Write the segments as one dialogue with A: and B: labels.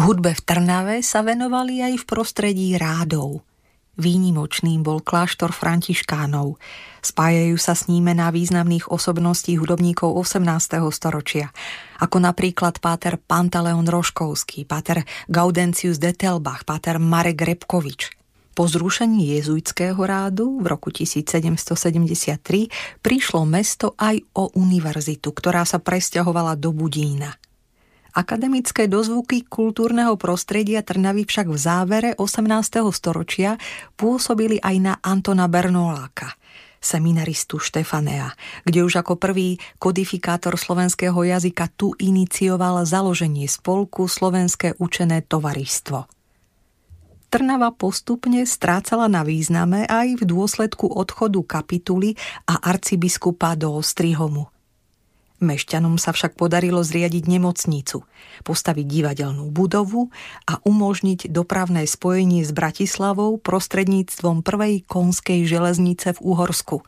A: Hudbe v Trnave sa venovali aj v prostredí rádov. Výnimočným bol kláštor františkánov. Spájajú sa s ním mená významných osobností hudobníkov 18. storočia, ako napríklad páter Pantaleon Roškovský, páter Gaudencius de Telbach, páter Marek Repkovič. Po zrušení jezuitského rádu v roku 1773 prišlo mesto aj o univerzitu, ktorá sa presťahovala do Budína. Akademické dozvuky kultúrneho prostredia Trnavy však v závere 18. storočia pôsobili aj na Antona Bernoláka, seminaristu Štefanea, kde už ako prvý kodifikátor slovenského jazyka tu inicioval založenie spolku Slovenské učené tovaristvo. Trnava postupne strácala na význame aj v dôsledku odchodu kapituly a arcibiskupa do Ostrihomu. Mešťanom sa však podarilo zriadiť nemocnicu, postaviť divadelnú budovu a umožniť dopravné spojenie s Bratislavou prostredníctvom prvej konskej železnice v Uhorsku.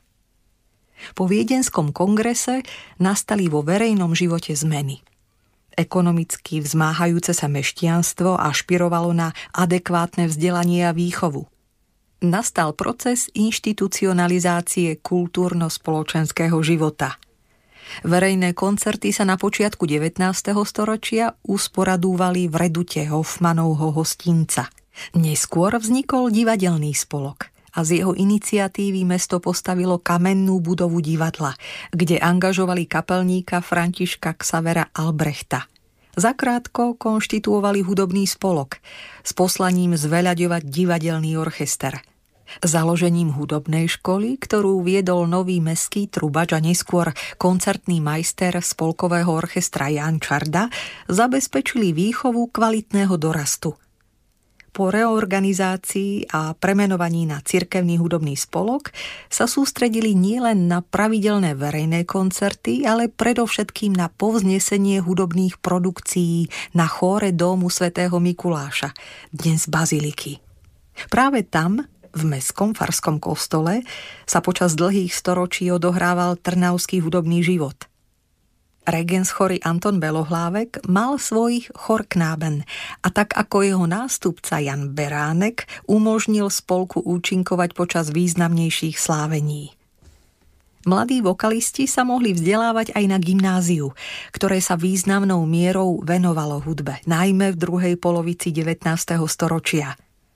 A: Po Viedenskom kongrese nastali vo verejnom živote zmeny. Ekonomicky vzmáhajúce sa mešťanstvo ašpirovalo na adekvátne vzdelanie a výchovu. Nastal proces inštitucionalizácie kultúrno-spoločenského života. Verejné koncerty sa na počiatku 19. storočia usporadúvali v redute Hoffmanovho hostinca. Neskôr vznikol divadelný spolok a z jeho iniciatívy mesto postavilo kamennú budovu divadla, kde angažovali kapelníka Františka Xavera Albrechta. Zakrátko konštituovali hudobný spolok s poslaním zveľaďovať divadelný orchester. Založením hudobnej školy, ktorú viedol nový mestský trubač a neskôr koncertný majster spolkového orchestra Ján Čarda, zabezpečili výchovu kvalitného dorastu. Po reorganizácii a premenovaní na cirkevný hudobný spolok sa sústredili nielen na pravidelné verejné koncerty, ale predovšetkým na povznesenie hudobných produkcií na chóre Dómu svätého Mikuláša, dnes baziliky. Práve tam, v mestskom farskom kostole, sa počas dlhých storočí odohrával trnavský hudobný život. Regens chory Anton Belohlávek mal svojich chorknáben a tak ako jeho nástupca Jan Beránek umožnil spolku účinkovať počas významnejších slávení. Mladí vokalisti sa mohli vzdelávať aj na gymnáziu, ktoré sa významnou mierou venovalo hudbe, najmä v druhej polovici 19. storočia.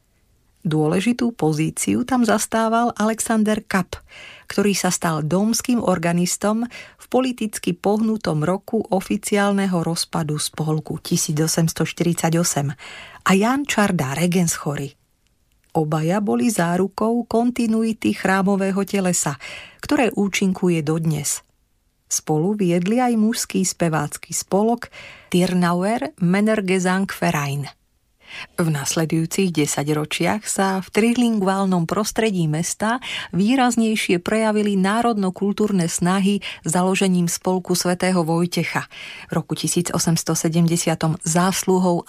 A: Dôležitú pozíciu tam zastával Alexander Kapp, ktorý sa stal dómskym organistom v politicky pohnutom roku oficiálneho rozpadu spolku 1848 a Ján Čarda, regens chory. Obaja boli zárukou kontinuity chrámového telesa, ktoré účinkuje dodnes. Spolu viedli aj mužský spevácky spolok Tirnauer Männergesangverein. V nasledujúcich 10 ročiach sa v trilinguálnom prostredí mesta výraznejšie prejavili národno-kultúrne snahy založením spolku svätého Vojtecha v roku 1870 zásluhou